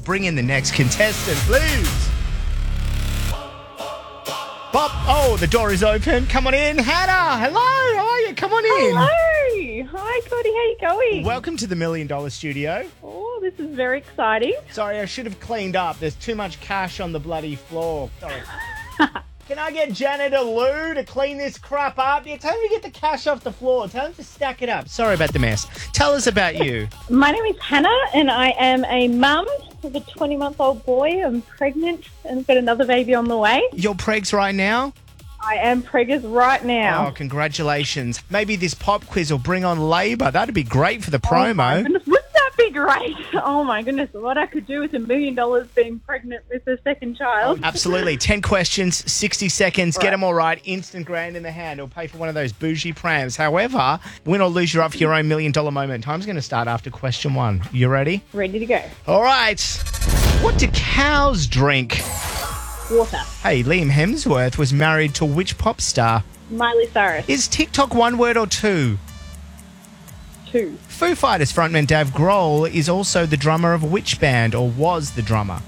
bring in the next contestant, please. Bob, oh, the door is open. Come on in. Hannah, hello. How are you? Come on in. Hello. Hi, Cody. How you going? Welcome to the $1 Million Studio. Oh, this is very exciting. Sorry, I should have cleaned up. There's too much cash on the bloody floor. Sorry. Can I get Janitor Lou to clean this crap up? Yeah, tell him to get the cash off the floor. Tell him to stack it up. Sorry about the mess. Tell us about you. My name is Hannah, and I am a mum of a 20-month-old boy. I'm pregnant and I've got another baby on the way. You're pregs right now? I am preggers right now. Oh, congratulations. Maybe this pop quiz will bring on labour. That'd be great for the promo. Oh, my goodness. Wouldn't that be great? Oh, my goodness. What I could do with $1 million being pregnant with a second child. Absolutely. 10 questions, 60 seconds. Right. Get them all right. Instant grand in the hand. It'll pay for one of those bougie prams. However, win or lose, you're up for your own $1 million moment. Time's going to start after question 1. You ready? Ready to go. All right. What do cows drink? Water. Hey, Liam Hemsworth was married to which pop star? Miley Cyrus. Is TikTok one word or two? 2. Foo Fighters frontman Dave Grohl is also the drummer of which band, or was the drummer?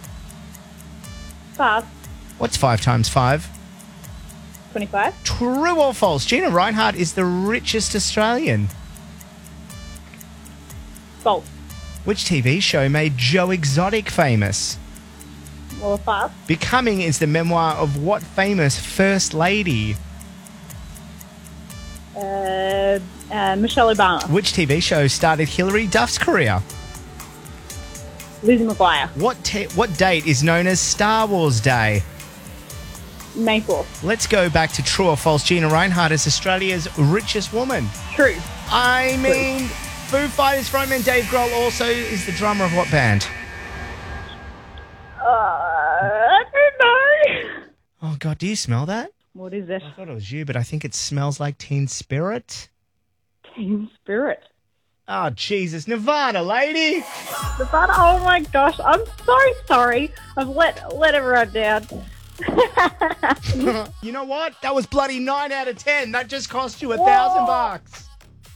5. What's 5 times 5? 25. True or false? Gina Reinhardt is the richest Australian. False. Which TV show made Joe Exotic famous? Or 5. Becoming is the memoir of what famous First Lady? Michelle Obama. Which TV show started Hilary Duff's career? Lizzie McGuire. What date is known as Star Wars Day? May 4th. Let's go back to true or false. Gina Reinhardt is Australia's richest woman. True. I mean, Foo Fighters frontman Dave Grohl also is the drummer of what band? I don't know. Oh, God, do you smell that? What is it? I thought it was you, but I think it smells like Teen Spirit. Teen Spirit. Oh, Jesus. Nirvana, lady. Nirvana, oh my gosh, I'm so sorry. I've let everyone down. You know what? That was bloody 9 out of 10. That just cost you $1,000.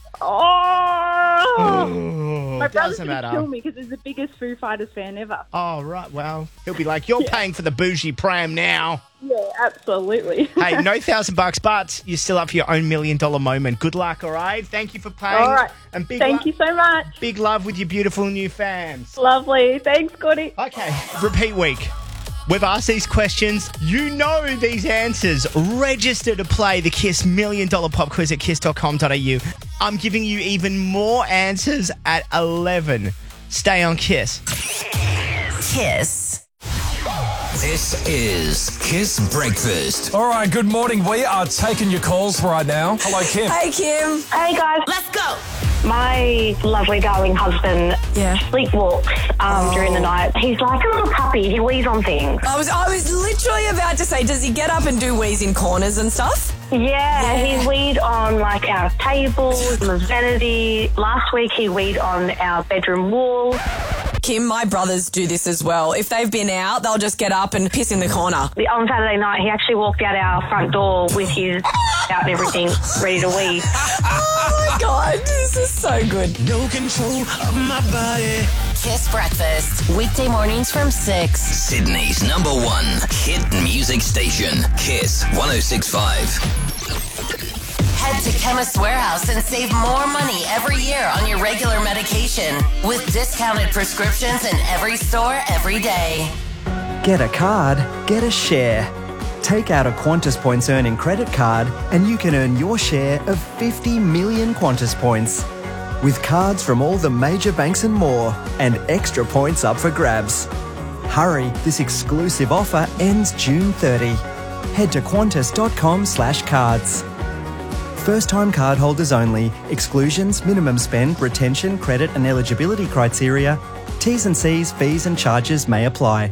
Oh! My brother's doesn't going to matter. kill me because he's the biggest Foo Fighters fan ever. Oh, right. Well, he'll be like, you're paying for the bougie pram now. Yeah, absolutely. Hey, no $1,000, but you're still up for your own $1 million moment. Good luck, all right? Thank you for playing. All right. And Thank you so much. Big love with your beautiful new fans. Lovely. Thanks, Cody. Okay, repeat week. We've asked these questions. You know these answers. Register to play the KISS $1 Million Pop Quiz at kiss.com.au. I'm giving you even more answers at 11. Stay on KISS. KISS. This is KISS Breakfast. All right, good morning. We are taking your calls right now. Hello, Kim. Hey, Kim. Hey guys, Let's go. my lovely darling husband sleepwalks during the night. He's like a little puppy. He wheezes on things. I was literally about to say, does he get up and do wheeze in corners and stuff? Yeah, he weed on like our tables, the vanity. Last week he weed on our bedroom wall. Kim, my brothers do this as well. If they've been out, they'll just get up and piss in the corner. On Saturday night, he actually walked out our front door with his out and everything, ready to wee. Oh my God, this is so good. No control of my body. KISS Breakfast, weekday mornings from 6. Sydney's #1 hit music station. KISS 106.5. Head to Chemist Warehouse and save more money every year on your regular medication with discounted prescriptions in every store every day. Get a card, get a share. Take out a Qantas Points earning credit card and you can earn your share of 50 million Qantas points. With cards from all the major banks and more, and extra points up for grabs. Hurry, this exclusive offer ends June 30. Head to qantas.com/cards. First-time cardholders only. Exclusions, minimum spend, retention, credit and eligibility criteria. T's and C's, fees and charges may apply.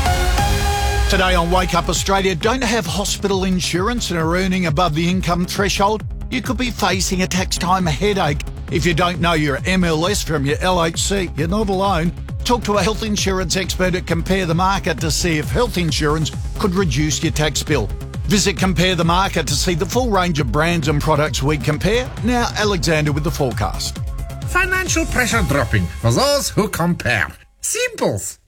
Today on Wake Up Australia, don't have hospital insurance and are earning above the income threshold? You could be facing a tax time headache. If you don't know your MLS from your LHC, you're not alone. Talk to a health insurance expert at Compare the Market to see if health insurance could reduce your tax bill. Visit Compare the Market to see the full range of brands and products we compare. Now, Alexander with the forecast. Financial pressure dropping for those who compare. Simples.